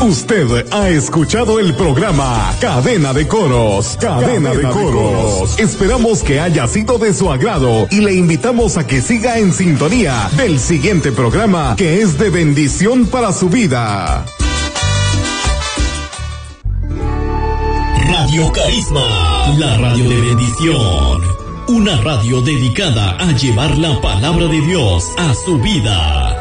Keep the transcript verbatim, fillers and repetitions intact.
Usted ha escuchado el programa Cadena de Coros. Cadena, Cadena de, Coros. de Coros. Esperamos que haya sido de su agrado y le invitamos a que siga en sintonía del siguiente programa que es de bendición para su vida. Radio Carisma, la radio de bendición. Una radio dedicada a llevar la palabra de Dios a su vida.